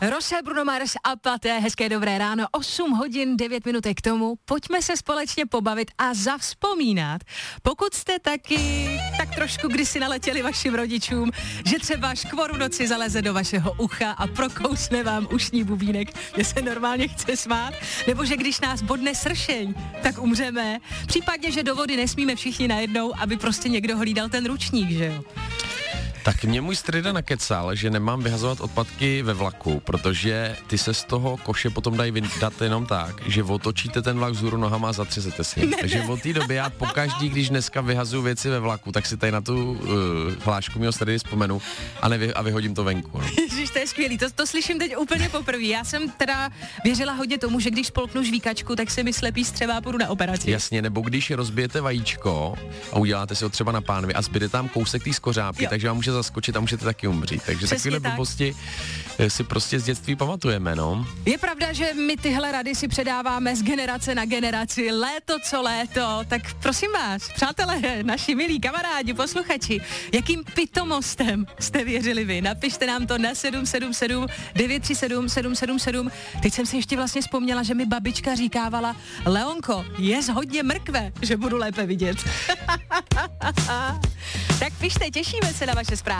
Rosé, Bruno Mars a Paté, hezké dobré ráno, 8 hodin 9 minutek k tomu. Pojďme se společně pobavit a zavzpomínat. Pokud jste taky tak trošku kdysi naletěli vašim rodičům, že třeba škvoru noci zaleze do vašeho ucha a prokousne vám ušní bubínek, že se normálně chce smát, nebo že když nás bodne sršeň, tak umřeme. Případně, že do vody nesmíme všichni najednou, aby prostě někdo hlídal ten ručník, že jo? Tak mě můj strýda nakecal, že nemám vyhazovat odpadky ve vlaku, protože ty se z toho koše potom dají vydat jenom tak, že otočíte ten vlak vzhůru nohama a zatřesete si. Takže od té doby já pokaždý, když dneska vyhazuju věci ve vlaku, tak si tady na tu hlášku mého strýdy vzpomenu a vyhodím to venku. No. Ježiš, to je skvělý, to slyším teď úplně poprvé. Já jsem teda věřila hodně tomu, že když spolknu žvíkačku, tak se mi slepí střeva a půjdu na operaci. Jasně, nebo když rozbijete vajíčko a uděláte si ho třeba na pánvi a zbyde tam kousek té skořápky, takže vám může zaskočit a můžete taky umřít. Takže takovéhle blbosti si prostě z dětství pamatujeme, no. Je pravda, že my tyhle rady si předáváme z generace na generaci, léto co léto, tak prosím vás, přátelé, naši milí kamarádi, posluchači, jakým pitomostem jste věřili vy? Napište nám to na 777 937 777. Teď jsem si ještě vlastně vzpomněla, že mi babička říkávala: Leonko, jest hodně mrkve, že budu lépe vidět. Tak pište, těšíme se na vaše